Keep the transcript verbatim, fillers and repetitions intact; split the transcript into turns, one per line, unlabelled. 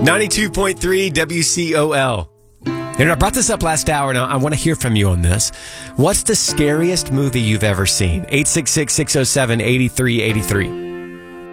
ninety-two point three W C O L. And I brought this up last hour, and I want to hear from you on this. What's the scariest movie you've ever seen? eight six six, six oh seven, eight three eight three.